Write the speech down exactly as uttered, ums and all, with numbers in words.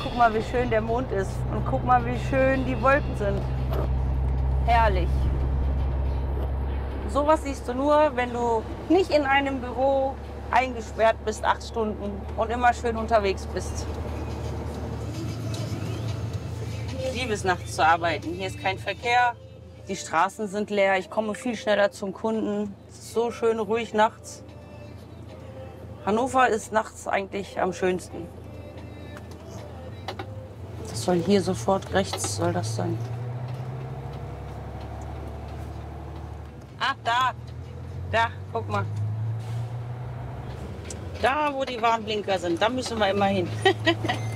guck mal, wie schön der Mond ist. Und guck mal, wie schön die Wolken sind. Herrlich. Sowas siehst du nur, wenn du nicht in einem Büro eingesperrt bist, acht Stunden und immer schön unterwegs bist. Ich liebe es, nachts zu arbeiten. Hier ist kein Verkehr, die Straßen sind leer, ich komme viel schneller zum Kunden. Es ist so schön ruhig nachts. Hannover ist nachts eigentlich am schönsten. Das soll hier sofort rechts, soll das sein. Ah, da, da, guck mal. Da, wo die Warnblinker sind, da müssen wir immer hin.